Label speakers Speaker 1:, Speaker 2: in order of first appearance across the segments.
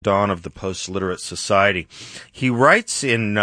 Speaker 1: dawn of the post-literate society. He writes in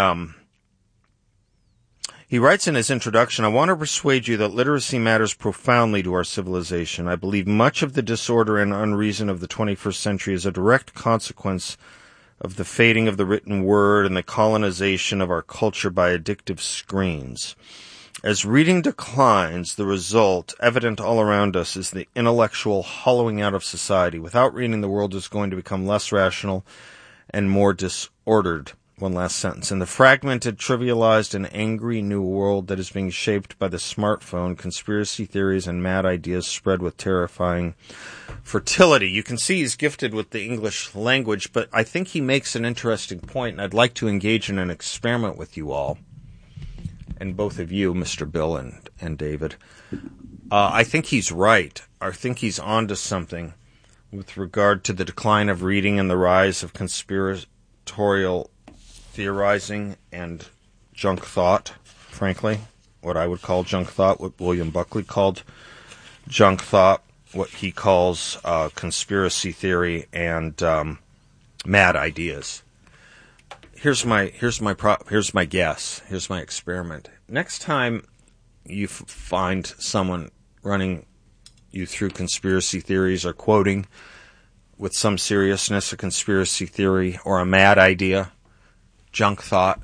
Speaker 1: his introduction, I want to persuade you that literacy matters profoundly to our civilization. I believe much of the disorder and unreason of the 21st century is a direct consequence of the fading of the written word and the colonization of our culture by addictive screens. As reading declines, the result, evident all around us, is the intellectual hollowing out of society. Without reading, the world is going to become less rational and more disordered. One last sentence. In the fragmented, trivialized, and angry new world that is being shaped by the smartphone, conspiracy theories and mad ideas spread with terrifying fertility. You can see he's gifted with the English language, but I think he makes an interesting point, and I'd like to engage in an experiment with you all, and both of you, Mr. Bill and David. I think he's right. I think he's onto something with regard to the decline of reading and the rise of conspiratorial theorizing and junk thought, frankly. What I would call junk thought, what William Buckley called junk thought, what he calls conspiracy theory and mad ideas. Here's my guess. Here's my experiment. Next time you find someone running you through conspiracy theories or quoting with some seriousness a conspiracy theory or a mad idea, junk thought,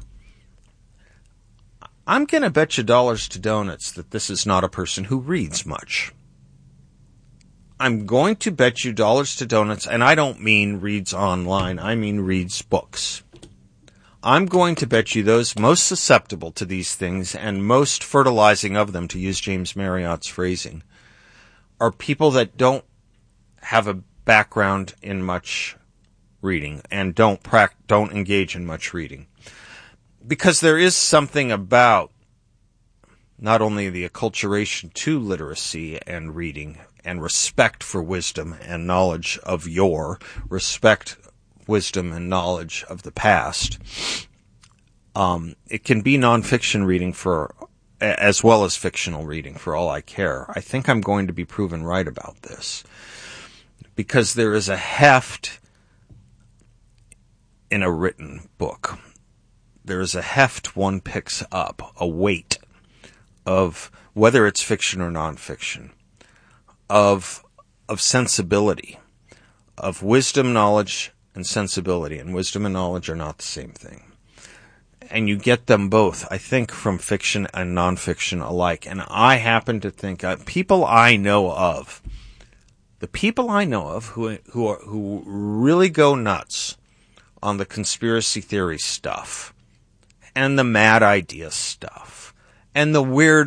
Speaker 1: I'm going to bet you dollars to donuts that this is not a person who reads much. I'm going to bet you dollars to donuts, and I don't mean reads online, I mean reads books. I'm going to bet you those most susceptible to these things and most fertilizing of them, to use James Marriott's phrasing, are people that don't have a background in much reading and don't engage in much reading. Because there is something about not only the acculturation to literacy and reading and respect for wisdom and knowledge of wisdom and knowledge of the past. It can be nonfiction reading as well as fictional reading, for all I care. I think I'm going to be proven right about this, because there is a heft in a written book. There is a heft one picks up, a weight of whether it's fiction or nonfiction, of sensibility, of wisdom, knowledge, and sensibility. And wisdom and knowledge are not the same thing. And you get them both, I think, from fiction and nonfiction alike. And I happen to think the people I know of who really go nuts on the conspiracy theory stuff and the mad idea stuff and the weird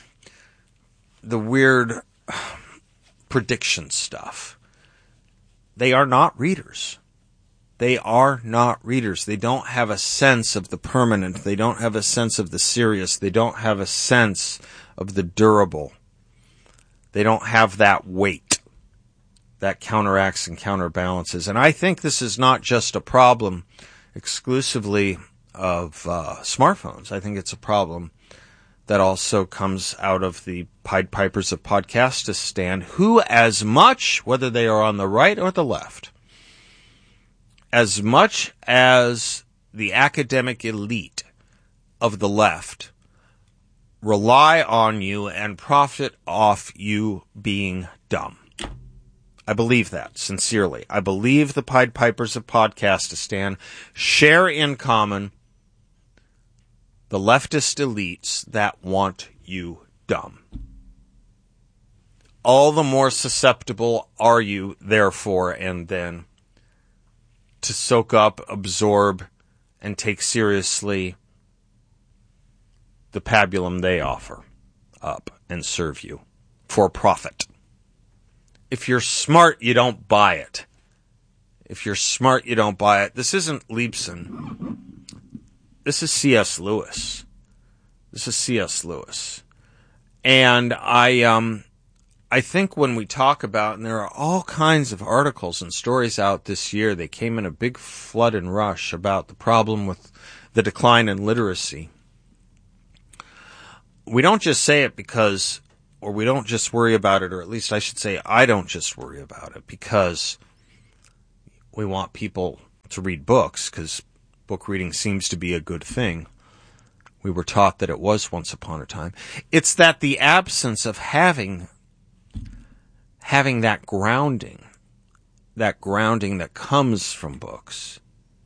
Speaker 1: prediction stuff, they are not readers. They are not readers. They don't have a sense of the permanent. They don't have a sense of the serious. They don't have a sense of the durable. They don't have that weight that counteracts and counterbalances. And I think this is not just a problem exclusively of smartphones. I think it's a problem that also comes out of the Pied Pipers of Podcastistan, who as much, whether they are on the right or the left, as much as the academic elite of the left rely on you and profit off you being dumb. I believe that, sincerely. I believe the Pied Pipers of Podcastistan share in common the leftist elites that want you dumb. All the more susceptible are you, therefore, and then, to soak up, absorb, and take seriously the pabulum they offer up and serve you for profit. If you're smart, you don't buy it. If you're smart, you don't buy it. This isn't Leibson. This is C.S. Lewis. And I think when we talk about, and there are all kinds of articles and stories out this year, they came in a big flood and rush about the problem with the decline in literacy. We don't just say it because, or we don't just worry about it, or at least I should say I don't just worry about it because we want people to read books, because book reading seems to be a good thing. We were taught that it was once upon a time. It's that the absence of having that grounding that comes from books,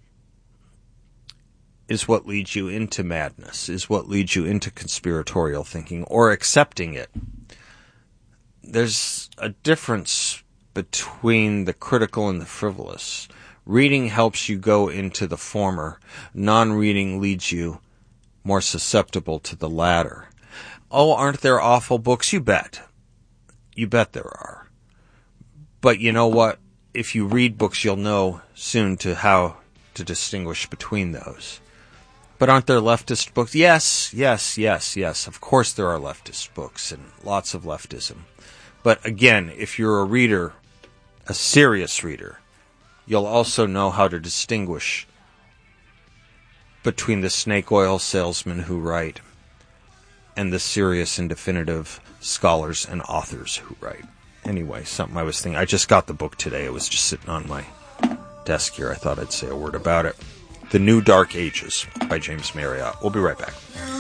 Speaker 1: is what leads you into madness, is what leads you into conspiratorial thinking, or accepting it. There's a difference between the critical and the frivolous. Reading helps you go into the former. Non-reading leads you more susceptible to the latter. Oh, aren't there awful books? You bet. You bet there are. But you know what? If you read books, you'll know soon how to distinguish between those. But aren't there leftist books? Yes. Of course there are leftist books and lots of leftism. But again, if you're a reader, a serious reader, you'll also know how to distinguish between the snake oil salesmen who write and the serious and definitive scholars and authors who write. Anyway, something I was thinking. I just got the book today. It was just sitting on my desk here. I thought I'd say a word about it. The New Dark Ages by James Marriott. We'll be right back.